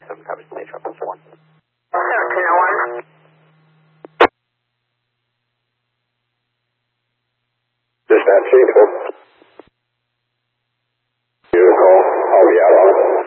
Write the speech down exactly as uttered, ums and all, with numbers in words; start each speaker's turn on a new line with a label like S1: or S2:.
S1: seven copies, State Tropics one.
S2: seventeen oh one.
S3: Dispatch,